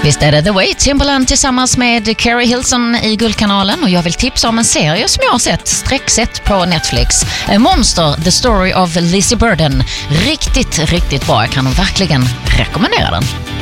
Visst är det The Way, Timbaland tillsammans med Carrie Hilson i Guldkanalen, och jag vill tipsa om en serie som jag har sett sträcksett på Netflix. Monster, The Story of Lizzie Borden. Riktigt bra, jag kan verkligen rekommendera den.